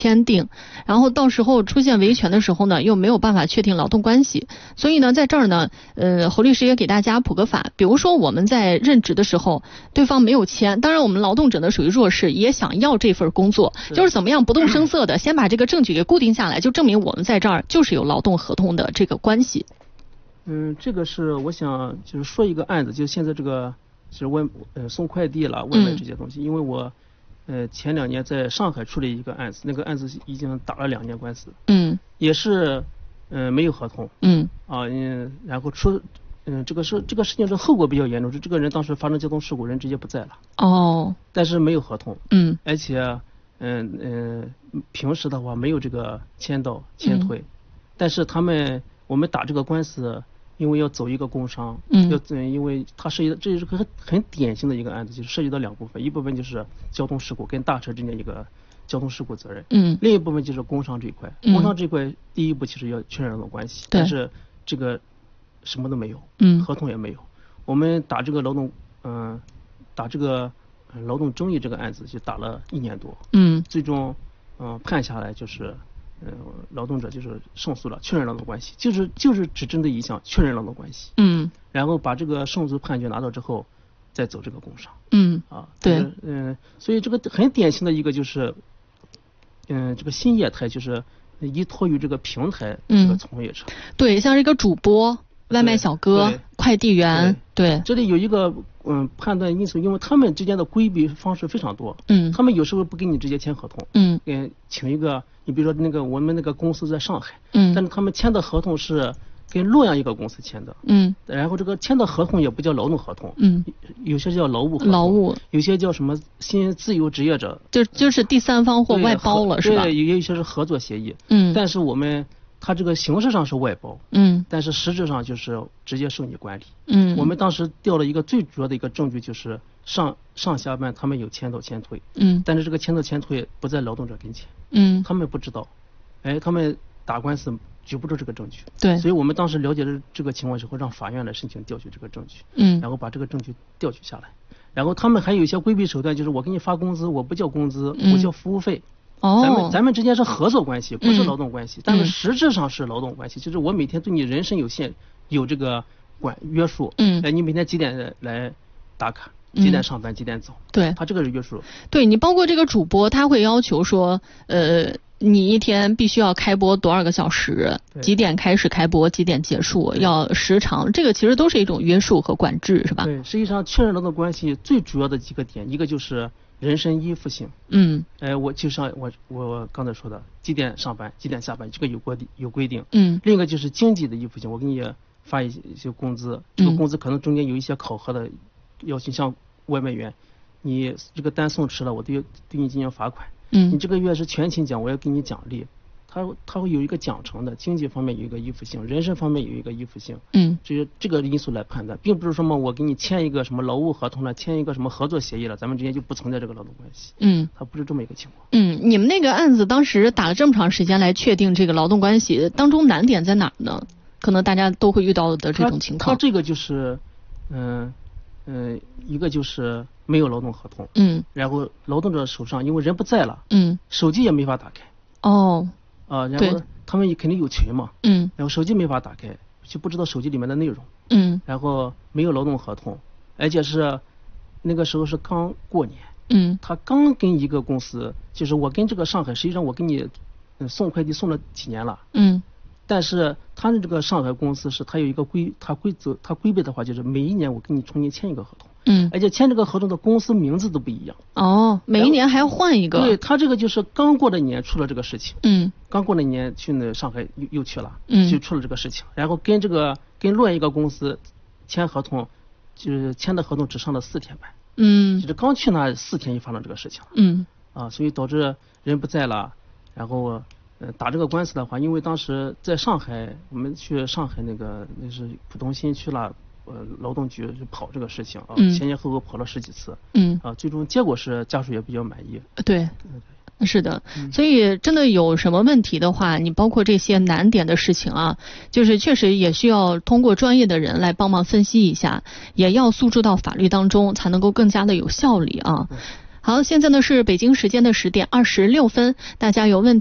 签订，然后到时候出现维权的时候呢，又没有办法确定劳动关系。所以呢，在这儿呢，侯律师也给大家普个法，比如说我们在任职的时候，对方没有签，当然我们劳动者呢属于弱势，也想要这份工作，就是怎么样不动声色的先把这个证据给固定下来，就证明我们在这儿就是有劳动合同的这个关系。 这个是我想就是说一个案子，就现在这个是送快递了外卖这些东西，因为我前2年在上海处理一个案子，那个案子已经打了2年官司，也是没有合同，然后这个事情的后果比较严重，是这个人当时发生交通事故，人直接不在了，但是没有合同，而且平时的话没有这个签到签退，但是我们打这个官司，因为要走一个工伤，因为它涉及到这是个很典型的一个案子，就是涉及到2部分，一部分就是交通事故跟大车之间一个交通事故责任，另一部分就是工伤这一块。工伤这一块第一步其实要确认劳动关系，但是这个什么都没有，合同也没有。我们打这个劳动争议这个案子就打了1年多，最终判下来就是劳动者就是胜诉了，确认劳动关系，就是只针对一项确认劳动关系，然后把这个胜诉判决拿到之后，再走这个工伤， 对， 所以这个很典型的一个就是，这个新业态就是依托于这个平台这个从业者， 对，像这个主播、外卖小哥、快递员，对， 这里有一个判断因素，因为他们之间的规避方式非常多，他们有时候不跟你直接签合同，请一个，你比如说我们那个公司在上海，但是他们签的合同是跟洛阳一个公司签的，然后这个签的合同也不叫劳动合同，有些叫劳务合同，有些叫什么新自由职业者， 就是第三方或外包了，是吧？ 对，有一些是合作协议，但是它这个形式上是外包，但是实质上就是直接受你管理，我们当时调了一个最主要的一个证据，就是上下班他们有签到签退，但是这个签到签退不在劳动者跟前，他们不知道，他们打官司举不出这个证据， 对， 所以我们当时了解这个情况之后，让法院来申请调取这个证据，然后把这个证据调取下来，然后他们还有一些规避手段，就是我给你发工资，我不叫工资，我叫服务费。咱们之间是合作关系，不是劳动关系，但是实质上是劳动关系，就是我每天对你人身有这个约束，你每天几点来打卡，几点上班，几点走， 对， 他这个是约束。 对，你包括这个主播，他会要求说，你一天必须要开播多少个小时，几点开始开播，几点结束，要时长，这个其实都是一种约束和管制，是吧？ 对，实际上确认劳动关系最主要的几个点，一个就是人身依附性，我就像我刚才说的，几点上班，几点下班，这个有规定，另一个就是经济的依附性，我给你发一些工资，这个工资可能中间有一些考核的要求，像外卖员，你这个单送迟了，我对你进行罚款，你这个月是全勤奖，我要给你奖励，它会有一个奖惩的，经济方面有一个依附性，人身方面有一个依附性，这个因素来判断，并不是说嘛，我给你签一个什么劳务合同了，签一个什么合作协议了，咱们之间就不存在这个劳动关系，它不是这么一个情况。 你们那个案子当时打了这么长时间来确定这个劳动关系，当中难点在哪儿呢？可能大家都会遇到的这种情况。 它这个就是，一个就是没有劳动合同，然后劳动者手上因为人不在了，手机也没法打开，然后他们肯定有群嘛，然后手机没法打开，就不知道手机里面的内容，然后没有劳动合同，而且是那个时候是刚过年，他刚跟一个公司，就是我跟这个上海，实际上我给你送快递送了几年了，但是他的这个上海公司是他有一个他规避的话，就是每一年我跟你重新签一个合同，而且签这个合同的公司名字都不一样， 每一年还要换一个。 对，他这个就是刚过的年出了这个事情，刚过的年去那上海又去了，就出了这个事情，然后跟另外一个公司签合同，就是签的合同只上了4天班，就是刚去那4天就发生这个事情了，所以导致人不在了，然后打这个官司的话，因为当时在上海，我们去上海那是浦东新区了，劳动局就跑这个事情前后跑了10几次，最终结果是家属也比较满意。 对，是的，所以真的有什么问题的话，你包括这些难点的事情啊，就是确实也需要通过专业的人来帮忙分析一下，也要诉诸到法律当中，才能够更加的有效率啊。 好，现在呢是北京时间的10点26分，大家有问题